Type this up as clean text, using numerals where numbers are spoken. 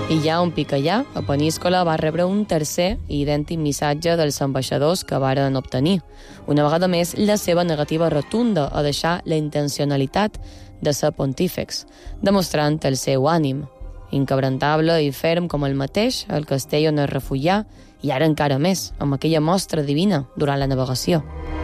I ja un pic allà, a Peníscola va rebre un tercer i idèntic missatge dels ambaixadors que varen obtenir. Una vegada més, la seva negativa rotunda a deixar la intencionalitat de ser pontífex, demostrant el seu ànim. Inquebrantable i ferm com el mateix, el castell on es refugià, i ara encara més, amb aquella mostra divina durant la navegació.